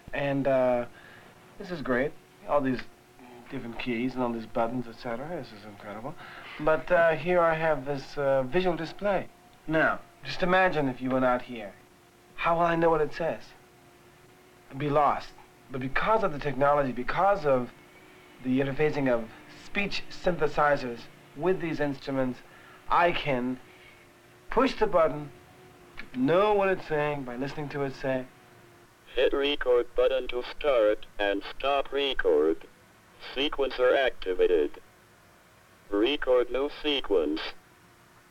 And this is great. All these different keys and all these buttons, etc. This is incredible. But here I have this visual display. Now, just imagine if you went out here. How will I know what it says? I'd be lost. But because of the technology, because of the interfacing of speech synthesizers with these instruments, I can push the button, know what it's saying by listening to it say. Hit record button to start and stop record. Sequencer activated. Record new sequence.